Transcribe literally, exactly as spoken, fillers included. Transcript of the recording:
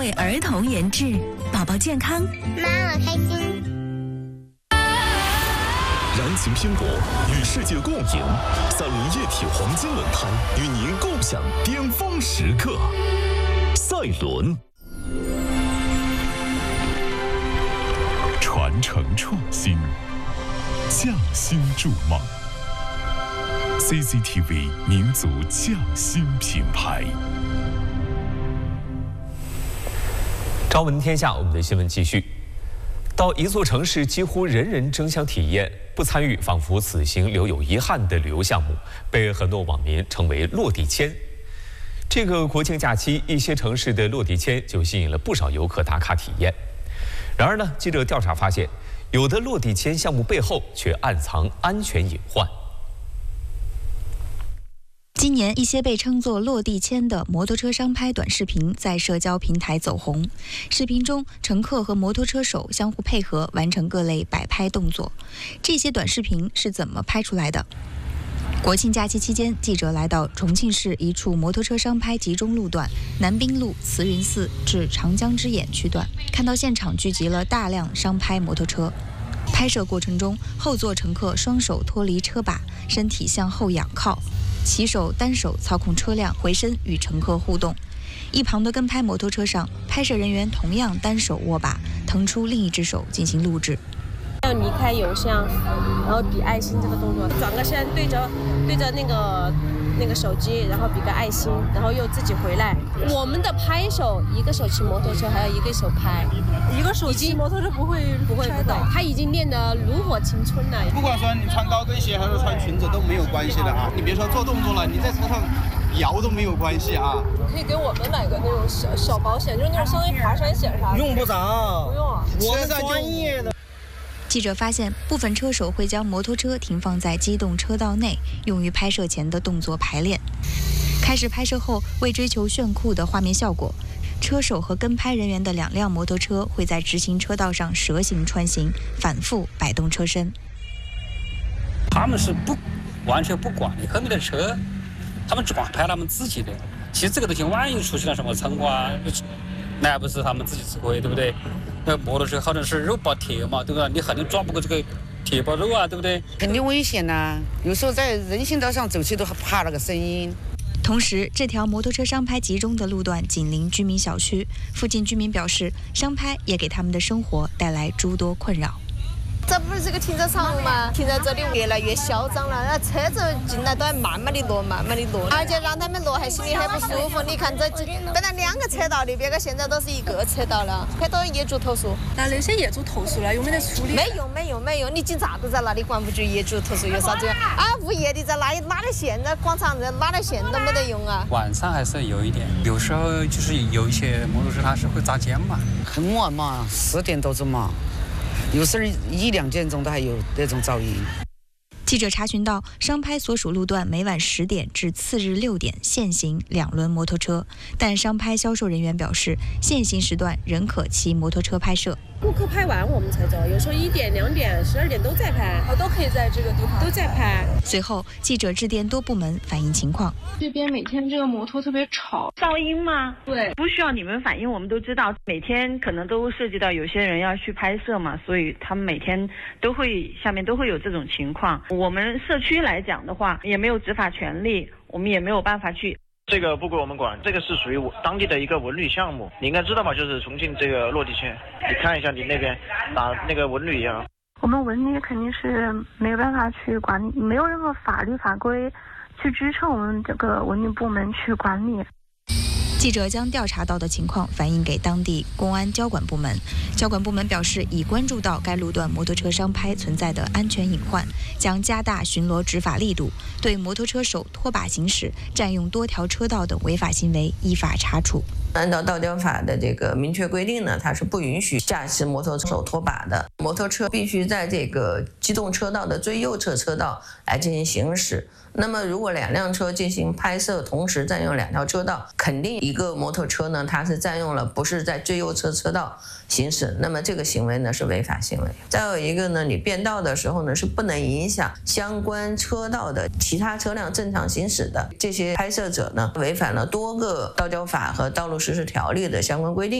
为儿童研制，宝宝健康， 妈我开心。 燃情拼搏与世界共赢，三菱液体黄金轮胎与您共享巅峰时刻。赛轮，传承创新，匠心筑梦。C C T V 民族匠心品牌。 朝闻天下，我们的新闻继续。到一座城市，几乎人人争相体验，不参与仿佛此行留有遗憾的旅游项目，被很多网民称为落地签。这个国庆假期，一些城市的落地签就吸引了不少游客打卡体验。然而呢，记者调查发现，有的落地签项目背后却暗藏安全隐患。 今年，一些被称作落地签的摩托车商拍短视频在社交平台走红。视频中，乘客和摩托车手相互配合，完成各类摆拍动作。这些短视频是怎么拍出来的？国庆假期期间，记者来到重庆市一处摩托车商拍集中路段南滨路慈云寺至长江之眼区段，看到现场聚集了大量商拍摩托车。拍摄过程中，后座乘客双手脱离车把，身体向后仰靠，骑手单手操控车辆，回身与乘客互动。一旁的跟拍摩托车上，拍摄人员同样单手握把，腾出另一只手进行录制。 要离开油箱，然后比爱心这个动作，转个身对着对着那个那个手机，然后比个爱心，然后又自己回来。我们的拍手，一个手骑摩托车，还有一个手拍， 一个手骑摩托车不会不会不会，他已经练得炉火青春了。 不管说你穿高跟鞋还是穿裙子都没有关系的啊！你别说做动作了，你在车上摇都没有关系啊！ 可以给我们买个那种小小保险，就是那种相当于爬山险啥的。 用不着， 不用啊， 我们专业的。 记者发现，部分车手会将摩托车停放在机动车道内，用于拍摄前的动作排练。开始拍摄后，为追求炫酷的画面效果，车手和跟拍人员的两辆摩托车会在直行车道上蛇形穿行，反复摆动车身。 他们是不完全不管你后面的车，他们只管拍他们自己的。其实这个东西，万一出现了什么车啊，那还不是他们自己吃亏，对不对？那摩托车好像是肉包铁嘛，对不对？你肯定抓不过这个铁包肉啊，对不对？ 肯定危险呐、啊！有时候在人行道上走起都怕那个声音。 同时，这条摩托车商拍集中的路段紧邻居民小区，附近居民表示，商拍也给他们的生活带来诸多困扰。 这不是这个停车场吗？停在这里越来越嚣张了，那车子进来都要慢慢的挪，慢慢的挪，而且让他们挪还心里很不舒服。你看这本来两个车道的，别个现在都是一个车道了，很多业主投诉。 那那些业主投诉了，有没得处理？ 没用，没用，没用。你警察都在那里管不住业主投诉有啥子用？啊，物业的在那里拉了线，那广场在拉了线都没得用啊。 晚上还是有一点，有时候就是有一些摩托车它是会扎尖嘛， 很晚嘛，十点多钟嘛。有时候一两点钟都还有那种噪音。 记者查询到，商拍所属路段每晚十点至次日六点限行两轮摩托车，但商拍销售人员表示，限行时段仍可骑摩托车拍摄。 顾客拍完我们才走，有时候一点、两点、十二点都在拍， 哦，都可以在这个地方都在拍。 随后，记者致电多部门反映情况。 这边每天这个摩托特别吵， 噪音吗？ 对， 不需要你们反映，我们都知道，每天可能都涉及到有些人要去拍摄嘛，所以他们每天都会下面都会有这种情况。我们社区来讲的话，也没有执法权利，我们也没有办法去。 这个不归我们管，这个是属于当地的一个文旅项目，你应该知道吧？就是重庆这个落地签，你看一下你那边打那个文旅啊。 我们文旅肯定是没有办法去管理，没有任何法律法规去支撑我们这个文旅部门去管理。 记者将调查到的情况反映给当地公安交管部门，交管部门表示已关注到该路段摩托车商拍存在的安全隐患，将加大巡逻执法力度，对摩托车手拖把行驶、占用多条车道等违法行为依法查处。 按照道交法的这个明确规定呢，它是不允许驾驶摩托手拖把的，摩托车必须在这个机动车道的最右侧车道来进行行驶。那么如果两辆车进行拍摄，同时占用两条车道，肯定一个摩托车呢，它是占用了不是在最右侧车道行驶，那么这个行为呢是违法行为。再有一个呢，你变道的时候呢是不能影响相关车道的其他车辆正常行驶的，这些拍摄者呢违反了多个道交法和道路实施条例的相关规定。